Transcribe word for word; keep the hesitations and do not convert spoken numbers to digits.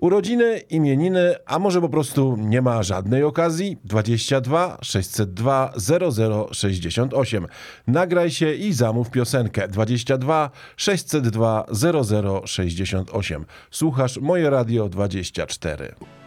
Urodziny, imieniny, a może po prostu nie ma żadnej okazji? dwadzieścia dwa sześćset dwa zero zero sześćdziesiąt osiem. Nagraj się i zamów piosenkę. dwadzieścia dwa sześćset dwa zero zero sześćdziesiąt osiem. Słuchasz Moje Radio dwadzieścia cztery.